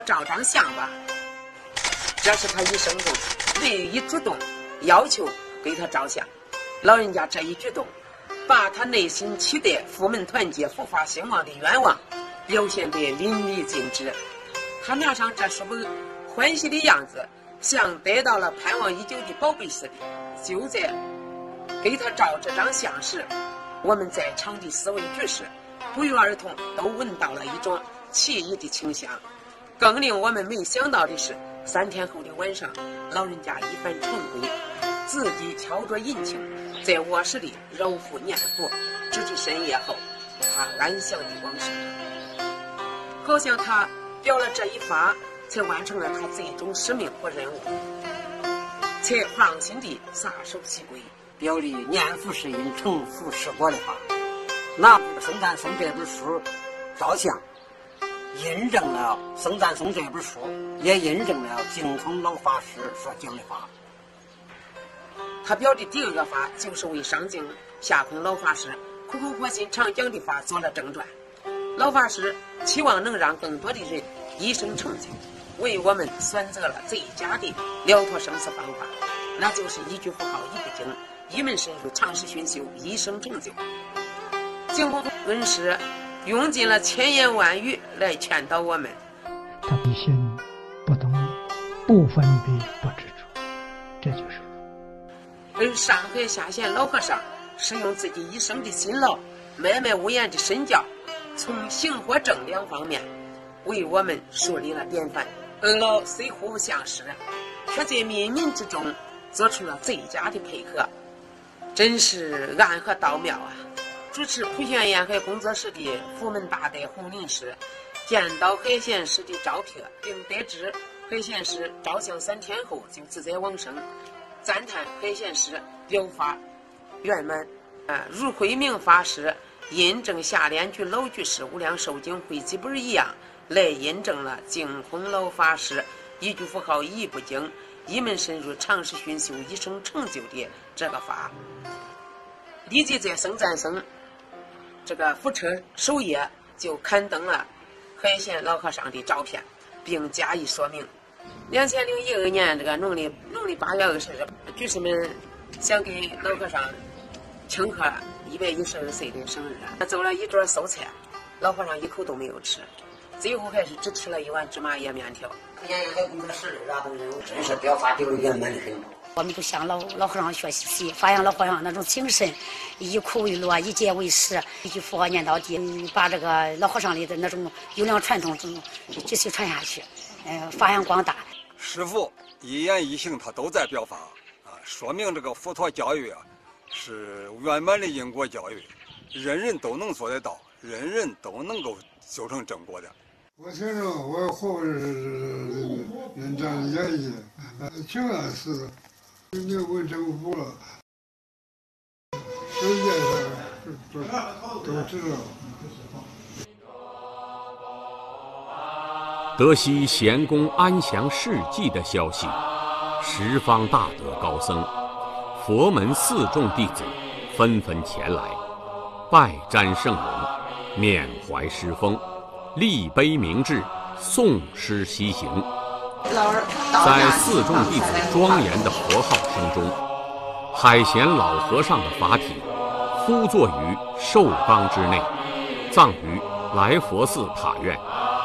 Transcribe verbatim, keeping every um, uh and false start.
照张相吧。这是他一生中唯一主动要求给他照相。老人家这一举动，把他内心期待府门团结、福发兴旺的愿望表现得淋漓尽致。他拿上这书本，欢喜的样子像得到了盼望已久的宝贝似的。就在给他照这张相时，我们在场的四位居士不约而同都闻到了一种奇异的清香。更令我们没想到的是，三天后的晚上，老人家一番晨归，自己敲着银磬，在卧室里揉腹念佛，直至深夜后，他安详的往生。好像他表了这一发，才完成了他最终使命和任务，才放心地撒手西归， 表里念佛是因，成佛是果的话。拿僧赞颂这本书照相，印证了僧赞颂这本书，也印证了净空老法师所讲的话。 他表的第二个法，就是为上净下空老法师苦口婆心常讲的法做了正传。老法师期望能让更多的人一生成就，为我们选择了最佳的了脱生死方法，那就是一句佛号一部经，一门深入，长时熏修，一生成就。净空恩师用尽了千言万语来劝导我们。 他的心不动，不分别，不执着，这就是佛。 而上海下县老和尚是用自己一生的辛劳，脉脉无言的身教，从行和正两方面为我们树立了典范。二老虽互不相识，却在冥冥之中做出了最佳的配合，真是暗合道妙啊！主持普贤沿海工作室的府门大德洪林师见到海贤师的照片，并得知海贤师照相三天后就自在往生，赞叹海贤师表法圆满。啊，如慧明法师印证下联居老居士无量寿经汇集本一样，来印证了净空老法师一句佛号一部经，一门深入，长时熏修，一生成就的这个法。立即在僧赞僧这个佛车首页就刊登了海贤老和尚的照片，并加以说明。两千零一二年这个农历农历八月二十日，居士们想给老和尚庆贺一百一十二岁的生日，做了一桌素菜，老和尚一口都没有吃，最后还是只吃了一碗芝麻叶面条。 沿海工作室的人真是表发表圆满的很。 我们都向老老和尚学习，发扬老和尚那种精神，以苦为乐，以戒为师，一句佛号念到底，把这个老和尚里的那种优良传统继续传下去，呃，发扬光大。 师父一言一行他都在表法啊，说明这个佛陀教育啊是圆满的因果教育，人人都能做得到，人人都能够修成正果的。 我听着我活是人家愿意，挺安实的。你问政府了，世界上都都知道。 得悉贤公安详事迹的消息，十方大德高僧、佛门四众弟子纷纷前来，拜瞻圣容，缅怀师风，立碑铭志，诵诗西行。在四众弟子庄严的佛号声中，海贤老和尚的法体敷坐于寿冈之内，葬于来佛寺塔院。